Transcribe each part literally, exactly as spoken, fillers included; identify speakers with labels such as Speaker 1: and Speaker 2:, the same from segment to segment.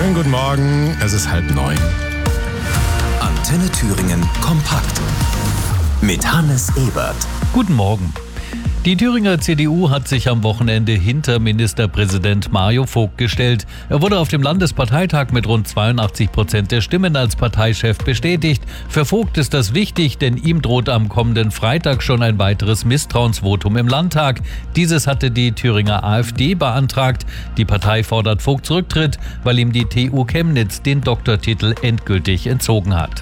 Speaker 1: Schönen guten Morgen, es ist halb neun.
Speaker 2: Antenne Thüringen kompakt mit Hannes Ebert.
Speaker 3: Guten Morgen. Die Thüringer C D U hat sich am Wochenende hinter Ministerpräsident Mario Vogt gestellt. Er wurde auf dem Landesparteitag mit rund zweiundachtzig Prozent der Stimmen als Parteichef bestätigt. Für Vogt ist das wichtig, denn ihm droht am kommenden Freitag schon ein weiteres Misstrauensvotum im Landtag. Dieses hatte die Thüringer AfD beantragt. Die Partei fordert Vogts Rücktritt, weil ihm die T U Chemnitz den Doktortitel endgültig entzogen hat.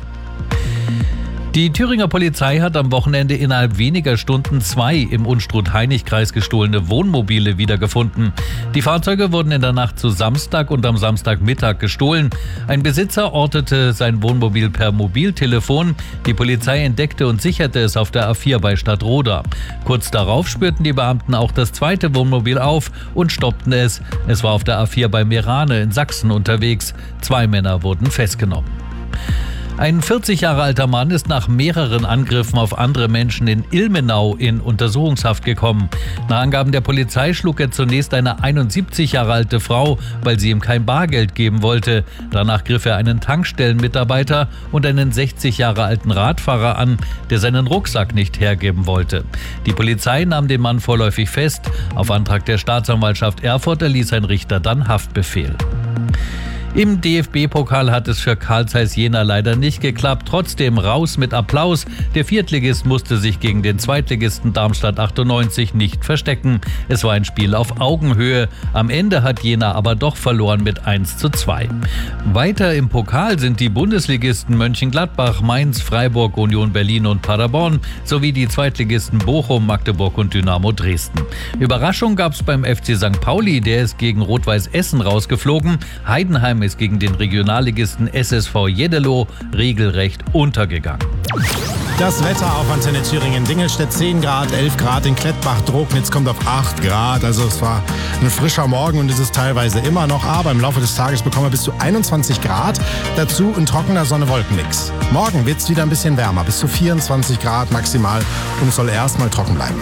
Speaker 3: Die Thüringer Polizei hat am Wochenende innerhalb weniger Stunden zwei im Unstrut-Hainich-Kreis gestohlene Wohnmobile wiedergefunden. Die Fahrzeuge wurden in der Nacht zu Samstag und am Samstagmittag gestohlen. Ein Besitzer ortete sein Wohnmobil per Mobiltelefon. Die Polizei entdeckte und sicherte es auf der A vier bei Stadtroda. Kurz darauf spürten die Beamten auch das zweite Wohnmobil auf und stoppten es. Es war auf der A vier bei Meerane in Sachsen unterwegs. Zwei Männer wurden festgenommen. Ein vierzig Jahre alter Mann ist nach mehreren Angriffen auf andere Menschen in Ilmenau in Untersuchungshaft gekommen. Nach Angaben der Polizei schlug er zunächst eine einundsiebzig Jahre alte Frau, weil sie ihm kein Bargeld geben wollte. Danach griff er einen Tankstellenmitarbeiter und einen sechzig Jahre alten Radfahrer an, der seinen Rucksack nicht hergeben wollte. Die Polizei nahm den Mann vorläufig fest. Auf Antrag der Staatsanwaltschaft Erfurt erließ ein Richter dann Haftbefehl. Im D F B-Pokal hat es für Carl Zeiss Jena leider nicht geklappt. Trotzdem raus mit Applaus. Der Viertligist musste sich gegen den Zweitligisten Darmstadt achtundneunzig nicht verstecken. Es war ein Spiel auf Augenhöhe. Am Ende hat Jena aber doch verloren mit eins zu zwei. Weiter im Pokal sind die Bundesligisten Mönchengladbach, Mainz, Freiburg, Union Berlin und Paderborn sowie die Zweitligisten Bochum, Magdeburg und Dynamo Dresden. Überraschung gab es beim F C Sankt Pauli, der ist gegen Rot-Weiß Essen rausgeflogen. Heidenheim ist gegen den Regionalligisten S S V Jeddelo regelrecht untergegangen.
Speaker 1: Das Wetter auf Antenne Thüringen. Dingelstedt zehn Grad, elf Grad, in Klettbach, Drognitz kommt auf acht Grad. Also es war ein frischer Morgen und es ist teilweise immer noch. Aber im Laufe des Tages bekommen wir bis zu einundzwanzig Grad. Dazu ein trockener Sonne-Wolken-Mix. Morgen wird es wieder ein bisschen wärmer, bis zu vierundzwanzig Grad maximal. Und es soll erstmal trocken bleiben.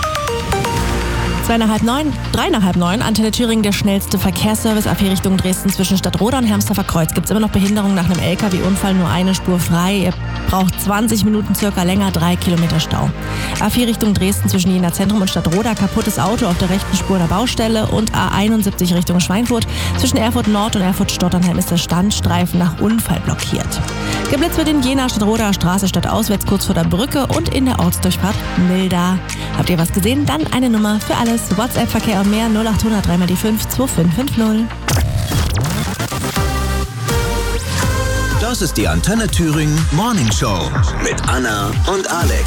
Speaker 4: Zwei nach halb neun, drei nach halb neun, Antenne Thüringen, der schnellste Verkehrsservice ab hier Richtung Dresden zwischen Stadtroda und Hermsdorfer Kreuz. Gibt es immer noch Behinderung nach einem L K W-Unfall, nur eine Spur frei. Ihr braucht zwanzig Minuten circa länger, drei Kilometer Stau. A vier Richtung Dresden zwischen Jena Zentrum und Stadtroda, kaputtes Auto auf der rechten Spur der Baustelle und A einundsiebzig Richtung Schweinfurt. Zwischen Erfurt Nord und Erfurt Stotternheim ist der Standstreifen nach Unfall blockiert. Geblitzt wird in Jena Stadtroda Straße stadtauswärts kurz vor der Brücke und in der Ortsdurchfahrt Milda. Habt ihr was gesehen? Dann eine Nummer für alles. WhatsApp-Verkehr und mehr null acht hundert drei mal die fünf zwei fünf fünf null.
Speaker 2: Das ist die Antenne Thüringen Morning Show mit Anna und Alex.